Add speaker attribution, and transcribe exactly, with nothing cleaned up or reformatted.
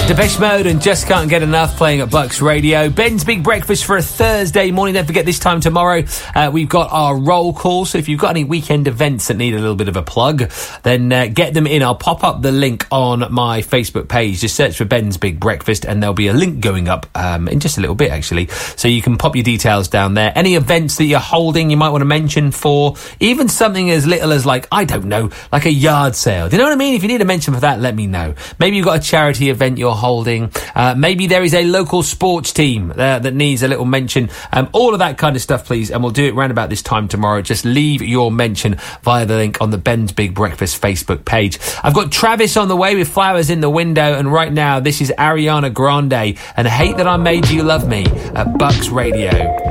Speaker 1: Depeche Mode and Just Can't Get Enough playing at Bucks Radio. Ben's Big Breakfast for a Thursday morning. Don't forget this time tomorrow uh, we've got our roll call. So if you've got any weekend events that need a little bit of a plug, then uh, get them in. I'll pop up the link on my Facebook page. Just search for Ben's Big Breakfast and there'll be a link going up um, in just a little bit actually. So you can pop your details down there. Any events that you're holding you might want to mention for even something as little as like, I don't know, like a yard sale. Do you know what I mean? If you need a mention for that, let me know. Maybe you've got a charity event you're holding. Uh, maybe there is a local sports team uh, that needs a little mention. Um, all of that kind of stuff, please. And we'll do it round about this time tomorrow. Just leave your mention via the link on the Ben's Big Breakfast Facebook page. I've got Travis on the way with Flowers in the Window. And right now, this is Ariana Grande and Hate That I Made You Love Me at Bucks Radio.